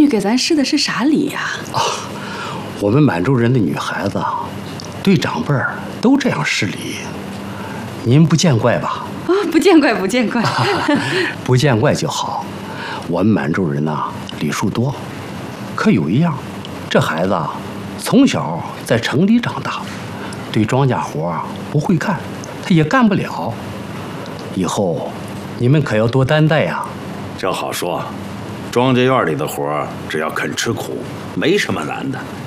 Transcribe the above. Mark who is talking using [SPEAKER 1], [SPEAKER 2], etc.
[SPEAKER 1] 女给咱施的是啥礼呀？
[SPEAKER 2] 我们满洲人的女孩子对长辈儿都这样施礼，您不见怪吧？
[SPEAKER 1] 不见怪，不见怪。
[SPEAKER 2] 不见怪就好。我们满洲人呐，礼数多，可有一样，这孩子从小在城里长大，对庄稼活不会干，他也干不了。以后你们可要多担待呀。
[SPEAKER 3] 正好说，庄稼院里的活只要肯吃苦，没什么难的。